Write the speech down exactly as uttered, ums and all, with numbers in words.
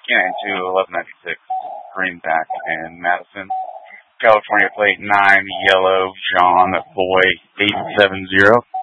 K nine two eleven ninety-six, Greenback and Madison. California plate nine, yellow, John, boy eight seven zero.